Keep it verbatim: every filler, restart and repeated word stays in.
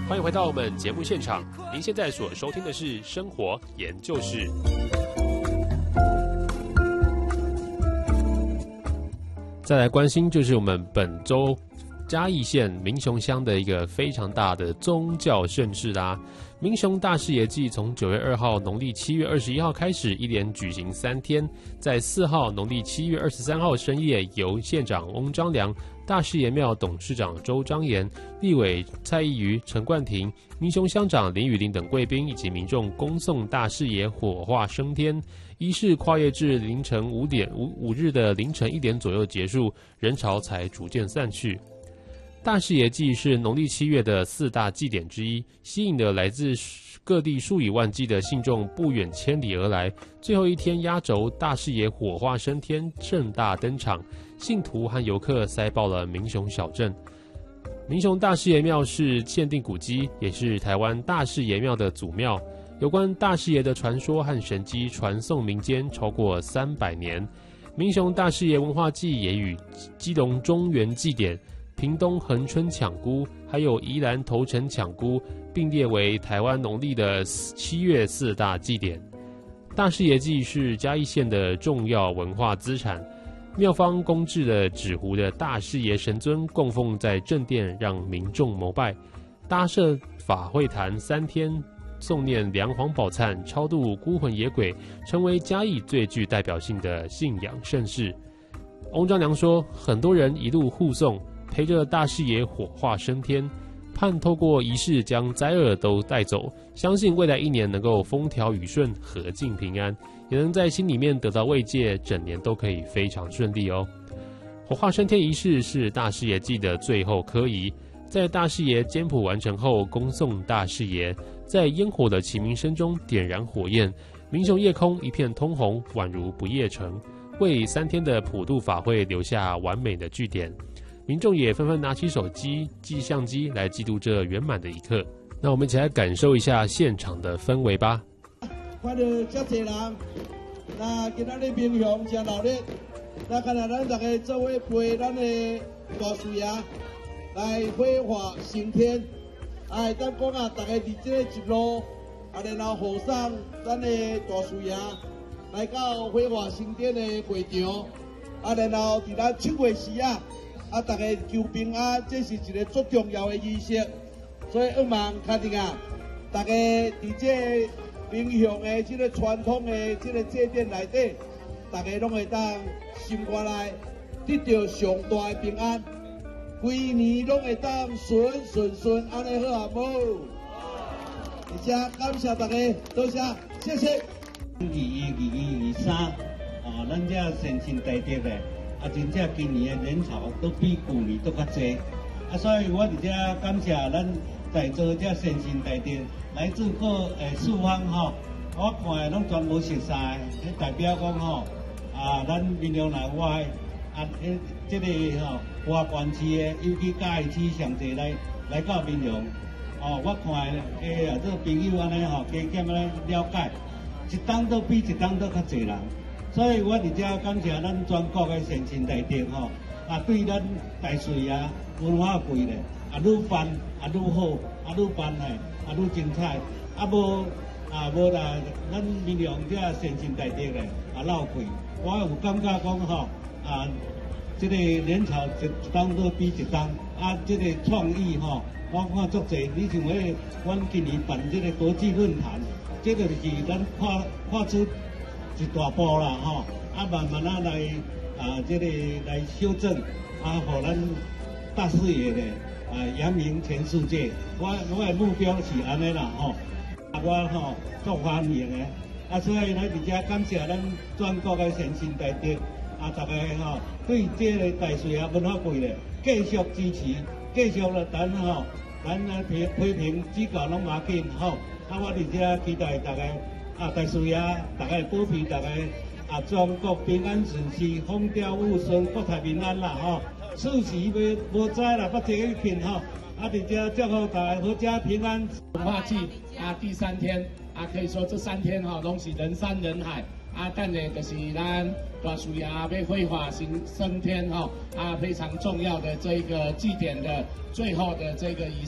欢迎回到我们节目现场，您现在所收听的是生活研究室。再来关心就是我们本周嘉义县民雄乡的一个非常大的宗教盛事啦。民雄大士爷祭从九月二号农历七月二十一号开始，一连举行三天，在四号农历七月二十三号深夜，由县长翁章良、大士爷庙董事长周章炎、立委蔡益瑜、陈冠廷、民雄乡长林雨林等贵宾以及民众恭送大士爷火化升天。仪式跨越至凌晨五点五五日的凌晨一点左右结束，人潮才逐渐散去。大士爷祭是农历七月的四大祭典之一，吸引了来自各地数以万计的信众不远千里而来。最后一天压轴，大士爷火化升天盛大登场，信徒和游客塞爆了民雄小镇。民雄大士爷庙是限定古迹，也是台湾大士爷庙的祖庙。有关大士爷的传说和神迹传颂民间超过三百年。民雄大士爷文化祭也与基隆中元祭典、屏东恒春抢孤，还有宜兰头城抢孤并列为台湾农历的七月四大祭典。大士爷祭是嘉义县的重要文化资产，庙方公制的纸糊的大士爷神尊供奉在正殿，让民众膜拜。搭设法会坛三天，诵念梁皇宝忏，超度孤魂野鬼，成为嘉义最具代表性的信仰盛事。翁章良说，很多人一路护送，陪着大士爷火化升天，盼透过仪式将灾厄都带走，相信未来一年能够风调雨顺，和尽平安，也能在心里面得到慰藉，整年都可以非常顺利哦。火化升天仪式是大士爷祭的最后科仪，在大士爷简谱完成后，恭送大士爷，在烟火的齐鸣声中点燃火焰，民雄夜空一片通红，宛如不夜城，为三天的普渡法会留下完美的句点。民众也纷纷拿起手机、记相机来记录这圆满的一刻。那我们一起来感受一下现场的氛围吧。 看到这多人，那今仔日民雄真热闹，那看来咱大家做伙陪咱的大士爷来火化升天。哎，咱讲啊，大家伫这个一路，啊，然后护送咱的大士爷来到火化升天的会场，啊，然后伫咱七月时啊。啊！大家求平安，这是一个最重要的仪式，所以希望确定啊，大家伫这民雄的这个传统的这个祭典内底，大家拢会当心肝内得到上大的平安，规年拢会当顺顺顺，安尼好啊无？而且感谢大家，多谢，谢谢。 二一、二二、二三，啊，咱这先进大德的。啊，真正今年的人潮都比去年都较多，啊，所以我伫这感谢咱在座这先进大德，来自各诶四方吼，我看拢全无熟悉，迄代表讲吼，啊，咱民雄内外啊，迄这个吼华关市的，尤其嘉义市上侪来来到民雄，哦，我看诶啊，这朋友安尼吼，加减安尼了解，一档都比一档都较侪人。所以我伫这感谢咱全国的先进大德吼，啊对咱大士爷文化贵咧，啊愈办啊愈好，啊愈办咧啊愈精彩，啊无啊无啦，咱民雄这先进大德咧啊闹贵，我有感觉讲吼啊，这个人潮一一档都比一档，啊这个创意吼，我看足侪，你像迄阮今年办这个国际论坛，这个就是咱跨跨出。一大步啦吼，啊慢慢啊来啊，这个来修正，啊，互咱大士爷咧啊扬名全世界。我我的目标是安尼啦吼，啊我吼做欢迎的，啊所以咱伫遮感谢咱全国的先进大德，啊大家吼对这个大士爷文化贵咧继续支持，继续咧咱吼咱啊批批评指教拢马紧吼，啊我伫遮期待大家。啊，大士爷，大家保庇大家啊，全国平安顺遂，风调雨顺，国泰民安啦吼。此时未无知啦，捌这一片吼，啊，伫遮祝福大家阖家平安。 文化祭啊，第三天啊，可以说这三天哈、哦，拢是人山人海啊，等的就是咱大士爷要火化升升天哈、哦、啊，非常重要的这个祭典的最后的这个仪式。